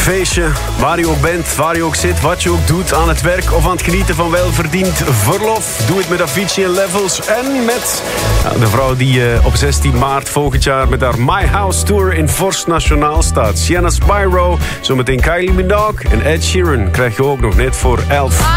feestje, waar je ook bent, waar je ook zit, wat je ook doet, aan het werk of aan het genieten van welverdiend verlof. Doe het met Avicii en Levels en met de vrouw die op 16 maart volgend jaar met haar My House Tour in Vorst Nationaal staat. Sienna Spyro, zometeen Kylie Minogue en Ed Sheeran krijg je ook nog net voor 11.